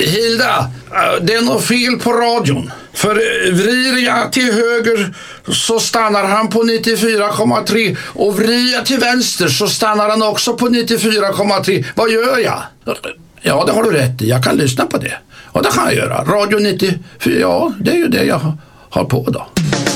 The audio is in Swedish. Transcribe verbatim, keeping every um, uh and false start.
Hilda, det är nog fel på radion. För vrider jag till höger så stannar han på nittiofyra komma tre. Och vrider jag till vänster så stannar han också på nittiofyra komma tre. Vad gör jag? Ja, det har du rätt i. Jag kan lyssna på det. Och det kan jag göra. Radio nittiofyra, ja, det är ju det jag har på då.